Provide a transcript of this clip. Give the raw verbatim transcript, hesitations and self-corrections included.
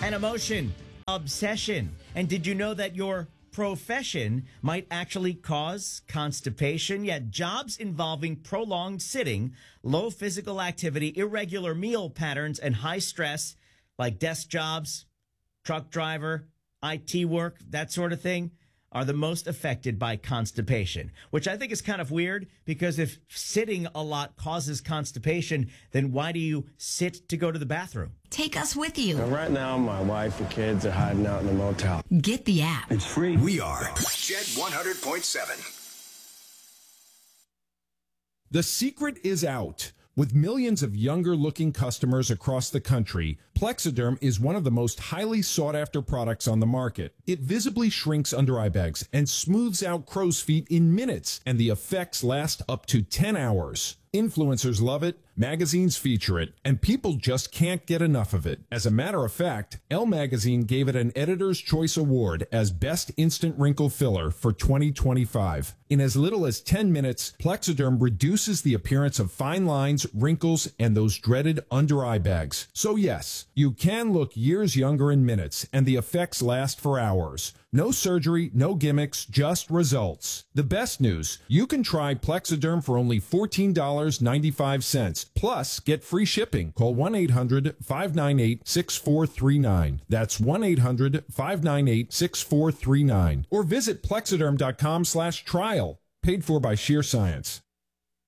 An emotion, obsession. And did you know that your profession might actually cause constipation? Yet jobs involving prolonged sitting, low physical activity, irregular meal patterns, and high stress, like desk jobs, truck driver, I T work, that sort of thing, are the most affected by constipation, which I think is kind of weird because if sitting a lot causes constipation, then why do you sit to go to the bathroom? Take us with you. And right now, my wife and kids are hiding out in the motel. Get the app. It's free. We are Jet one hundred point seven. The secret is out. With millions of younger-looking customers across the country, Plexiderm is one of the most highly sought-after products on the market. It visibly shrinks under-eye bags and smooths out crow's feet in minutes, and the effects last up to ten hours. Influencers love it, magazines feature it, and people just can't get enough of it. As a matter of fact, Elle Magazine gave it an Editor's Choice Award as Best Instant Wrinkle Filler for twenty twenty-five. In as little as ten minutes, Plexiderm reduces the appearance of fine lines, wrinkles, and those dreaded under-eye bags. So yes, you can look years younger in minutes, and the effects last for hours. No surgery, no gimmicks, just results. The best news, you can try Plexiderm for only fourteen dollars and ninety-five cents. Plus, get free shipping. Call one eight hundred, five nine eight, six four three nine. That's one eight hundred, five nine eight, six four three nine. Or visit Plexiderm dot com slash trial. Paid for by Sheer Science.